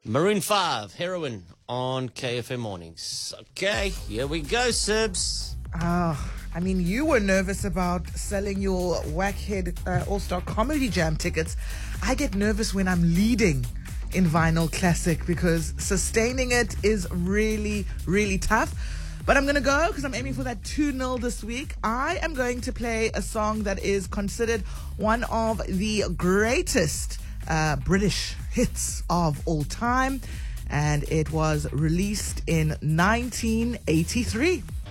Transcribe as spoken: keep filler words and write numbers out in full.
Maroon five, Heroin on K F M Mornings. Okay, here we go, Sibs. Oh, I mean, you were nervous about selling your Wackhead uh, All-Star Comedy Jam tickets. I get nervous when I'm leading in Vinyl Classic because sustaining it is really, really tough. But I'm going to go because I'm aiming for that two nil this week. I am going to play a song that is considered one of the greatest uh, British hits of all time. And it was released in nineteen eighty-three.